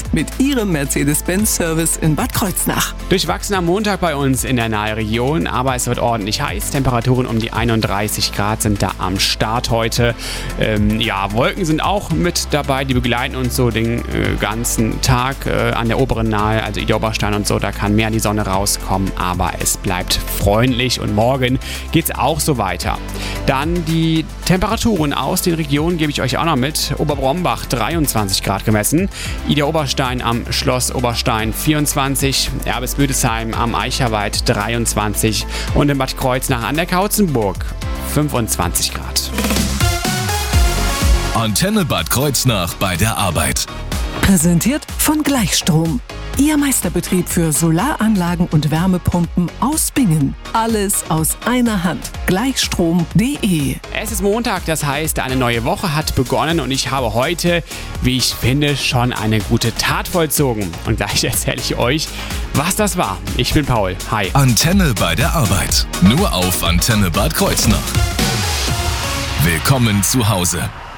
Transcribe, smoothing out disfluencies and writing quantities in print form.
mit Ihrem Mercedes-Benz-Service in Bad Kreuznach. Durchwachsener Montag bei uns in der nahen Region, aber es wird ordentlich heiß. Temperaturen um die 31 Grad sind da am Start heute. Wolken sind auch mit dabei, die begleiten uns so den ganzen Tag an der oberen Nahe, also Ida Oberstein und so, da kann mehr die Sonne rauskommen, aber es bleibt freundlich und morgen geht's auch so weiter. Dann die Temperaturen aus den Regionen gebe ich euch auch noch mit. Oberbrombach 23 Grad gemessen, Ida Oberstein am Schloss Oberstein 24, Erbes-Büdesheim am Eicherwald 23 und in Bad Kreuznach an der Kautzenburg 25 Grad. Antenne Bad Kreuznach bei der Arbeit. Präsentiert von Gleichstrom. Ihr Meisterbetrieb für Solaranlagen und Wärmepumpen aus Bingen. Alles aus einer Hand. Gleichstrom.de. Es ist Montag, das heißt, eine neue Woche hat begonnen und ich habe heute, wie ich finde, schon eine gute Tat vollzogen. Und gleich erzähle ich euch, was das war. Ich bin Paul. Hi. Antenne bei der Arbeit. Nur auf Antenne Bad Kreuznach. Willkommen zu Hause.